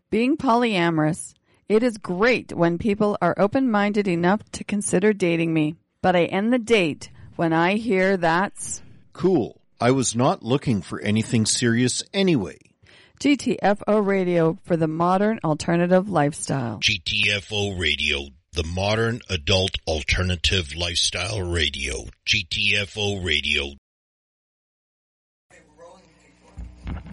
being polyamorous. It is great when people are open-minded enough to consider dating me, but I end the date when I hear that's cool. I was not looking for anything serious anyway. GTFO Radio for the modern alternative lifestyle. GTFO Radio, the modern adult alternative lifestyle radio. GTFO Radio.